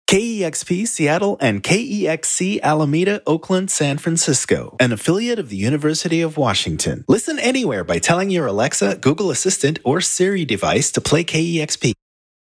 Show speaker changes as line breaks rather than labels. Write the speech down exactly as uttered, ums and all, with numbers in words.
K E X P Seattle and K E X C Alameda, Oakland, San Francisco, an affiliate of the University of Washington. Listen anywhere by telling your Alexa, Google Assistant, or Siri device to play K E X P.